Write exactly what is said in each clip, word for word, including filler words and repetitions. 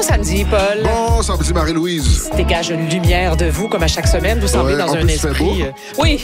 samedi, Paul. Bon samedi, Marie-Louise. Dégage une lumière de vous, comme à chaque semaine. Vous semblez Ouais, dans en un plus, il fait esprit... beau. euh, Oui.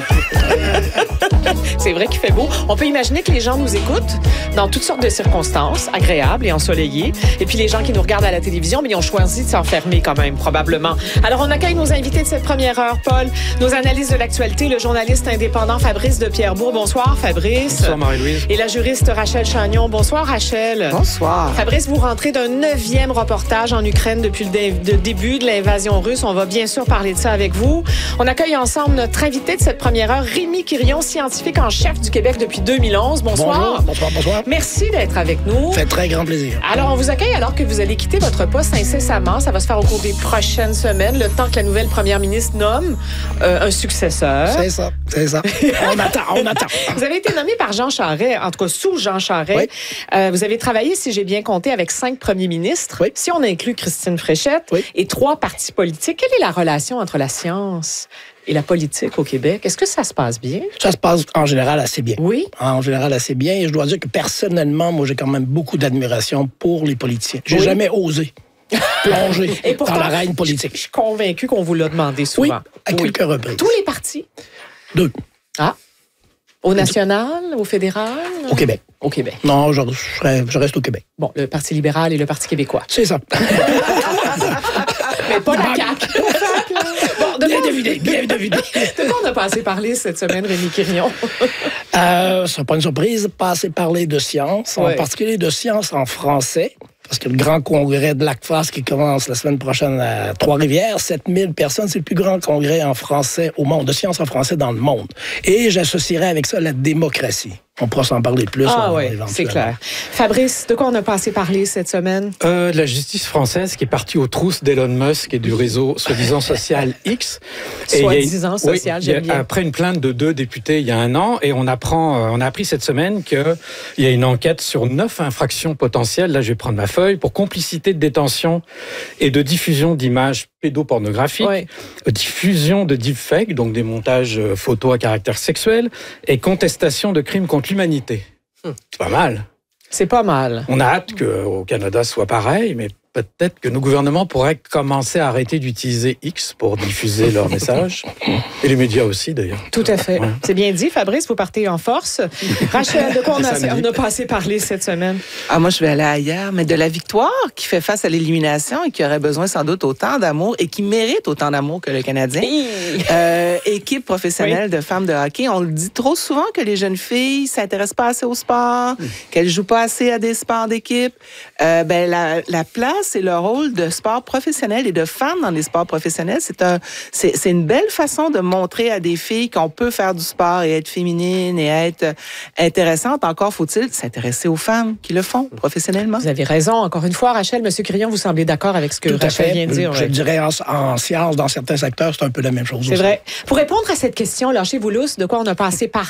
C'est vrai qu'il fait beau. On peut imaginer que les gens nous écoutent dans toutes sortes de circonstances, agréables et ensoleillées. Et puis les gens qui nous regardent à la télévision, mais ils ont choisi de s'enfermer quand même, probablement. Alors, on accueille nos invités de cette première heure, Paul. Nos analyses de l'actualité, le journaliste indépendant Fabrice de Pierrebourg. Bonsoir, Fabrice. Bonsoir, Marie-Louise. Et la juriste Rachel Chagnon. Bonsoir, Rachel. Bonsoir. Fabrice, vous rentrez d'un neuvième reportage en Ukraine depuis le, dé- le début de l'invasion russe. On va bien sûr parler de ça avec vous. On accueille ensemble notre invité de cette première heure, Rémi Quirion, scientifique en chef du Québec depuis deux mille onze. Bonsoir. Bonjour, bonsoir, bonsoir. Merci d'être avec nous. Ça fait très grand plaisir. Alors, on vous accueille alors que vous allez quitter votre poste incessamment. Ça va se faire au cours des prochaines semaines, le temps que la nouvelle première ministre nomme euh, un successeur. C'est ça, c'est ça. On attend, on attend. Vous avez été nommé par Jean Charest, en tout cas sous Jean Charest. Oui. Euh, vous avez travaillé, si j'ai bien compté, avec cinq premiers ministres. Oui. Si on inclut Christine Fréchette Oui. et trois partis politiques, quelle est la relation entre la science et la politique au Québec? Est-ce que ça se passe bien? Ça se passe en général assez bien. Oui. En général assez bien. Et je dois dire que personnellement, moi, j'ai quand même beaucoup d'admiration pour les politiciens. J'ai Oui. jamais osé plonger Et pourtant, dans l'arène Je politique. suis convaincue qu'on vous l'a demandé Oui, souvent. à quelques reprises. Tous les partis? Deux, Ah. Au national, au fédéral? au Québec. Au Québec. Non, je, je reste- je reste au Québec. Bon, le Parti libéral et le Parti québécois. C'est ça. Mais pas la C A Q. Bon, de Bien quoi- deviné, bien deviné. de quoi on a pas assez parlé cette semaine, Rémi Quirion? Euh, ce n'est pas une surprise, pas assez parler de science, Ouais. en particulier de science en français, parce que le grand congrès de l'A C F A S qui commence la semaine prochaine à Trois-Rivières, sept mille personnes, c'est le plus grand congrès en français au monde, de science en français dans le monde. Et j'associerai avec ça la démocratie. On pourra s'en parler plus. Ah on- oui, éventuellement. c'est clair. Fabrice, de quoi on a pas assez parlé cette semaine? Euh, de la justice française qui est partie aux trousses d'Elon Musk et du réseau soi-disant social X. Et il y a une- Soi-disant social, oui, il y a- j'aime bien. Après une plainte de deux députés il y a un an, et on apprend, euh, on a appris cette semaine qu'il y a une enquête sur neuf infractions potentielles. Là, je vais prendre ma feuille pour complicité de détention et de diffusion d'images pédopornographiques, Oui. euh, diffusion de deepfakes, donc des montages euh, photos à caractère sexuel, et contestation de crimes contre l'humanité. C'est pas mal. C'est pas mal. On a hâte qu'au Canada soit pareil, mais peut-être que nos gouvernements pourraient commencer à arrêter d'utiliser X pour diffuser leurs messages. Et les médias aussi, d'ailleurs. Tout à fait. Ouais. C'est bien dit, Fabrice, vous partez en force. Rachel, de quoi on a, Samedi. on a pas assez parlé cette semaine? Ah, moi, je vais aller ailleurs, mais de la victoire qui fait face à l'élimination et qui aurait besoin sans doute autant d'amour et qui mérite autant d'amour que le Canadien. Euh, équipe professionnelle de femmes de hockey. On le dit trop souvent que les jeunes filles s'intéressent pas assez au sport, qu'elles jouent pas assez à des sports d'équipe. Euh, ben, la, la place et le rôle de sport professionnel et de femmes dans les sports professionnels, c'est un, c'est, c'est une belle façon de montrer à des filles qu'on peut faire du sport et être féminine et être intéressante. Encore faut-il s'intéresser aux femmes qui le font professionnellement. Vous avez raison. Encore une fois, Rachel, Monsieur Quirion, vous semblez d'accord avec ce que Tout à Rachel fait. vient de dire. Je ouais. dirais en, en science, dans certains secteurs, c'est un peu la même chose C'est aussi. vrai. Pour répondre à cette question, lâchez-vous lousse, de quoi on a pas assez parlé